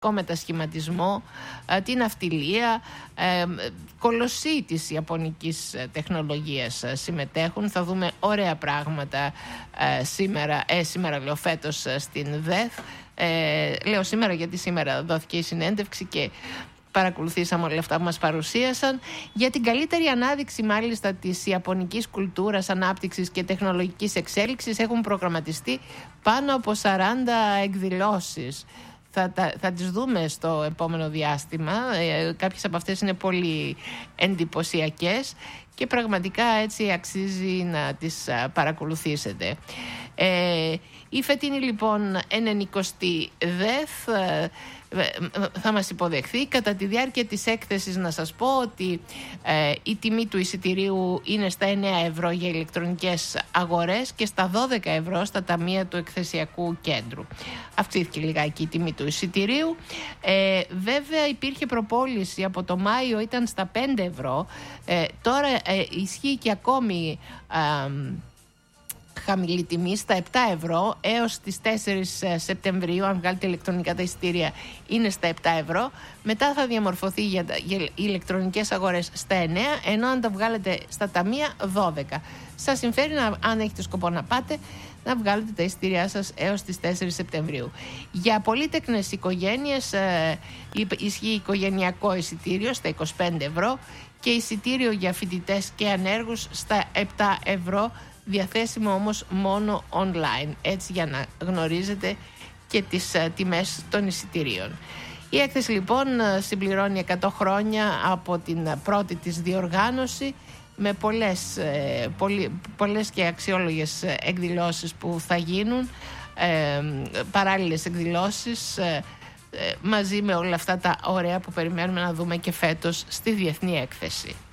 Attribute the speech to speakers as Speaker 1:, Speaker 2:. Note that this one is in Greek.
Speaker 1: μετασχηματισμό, την ναυτιλία, κολοσσοί της ιαπωνικής τεχνολογίας συμμετέχουν. Θα δούμε ωραία πράγματα σήμερα λέω φέτος στην ΔΕΘ. Λέω σήμερα γιατί σήμερα δόθηκε η συνέντευξη και παρακολουθήσαμε όλα αυτά που μας παρουσίασαν. Για την καλύτερη ανάδειξη μάλιστα της ιαπωνικής κουλτούρας, ανάπτυξης και τεχνολογικής εξέλιξης έχουν προγραμματιστεί πάνω από 40 εκδηλώσεις. Θα τις δούμε στο επόμενο διάστημα. Κάποιες από αυτές είναι πολύ εντυπωσιακές και πραγματικά έτσι αξίζει να τις παρακολουθήσετε. Η φετινή λοιπόν 90η ΔΕΘ θα μας υποδεχθεί. Κατά τη διάρκεια της έκθεσης να σας πω ότι η τιμή του εισιτηρίου είναι στα 9 ευρώ για ηλεκτρονικές αγορές και στα 12 ευρώ στα ταμεία του εκθεσιακού κέντρου. Αυξήθηκε λιγάκι η τιμή του εισιτηρίου. Βέβαια υπήρχε προπόληση από το Μάιο, ήταν στα 5 ευρώ. Τώρα ισχύει και ακόμη χαμηλή τιμή στα 7 ευρώ έως τις 4 Σεπτεμβρίου. Αν βγάλετε ηλεκτρονικά τα εισιτήρια είναι στα 7 ευρώ. Μετά θα διαμορφωθεί για οι ηλεκτρονικές αγορές στα 9, ενώ αν τα βγάλετε στα ταμεία 12. Σας συμφέρει αν έχετε σκοπό να πάτε να βγάλετε τα εισιτήριά σας έως τις 4 Σεπτεμβρίου. Για πολύτεκνες οικογένειες ισχύει οικογενειακό εισιτήριο στα 25 ευρώ και εισιτήριο για φοιτητές και ανέργους στα 7 ευρώ, διαθέσιμο όμως μόνο online, έτσι για να γνωρίζετε και τις τιμές των εισιτηρίων. Η έκθεση λοιπόν συμπληρώνει 100 χρόνια από την πρώτη της διοργάνωση με πολλές και αξιόλογες εκδηλώσεις που θα γίνουν, παράλληλες εκδηλώσεις μαζί με όλα αυτά τα ωραία που περιμένουμε να δούμε και φέτος στη Διεθνή Έκθεση.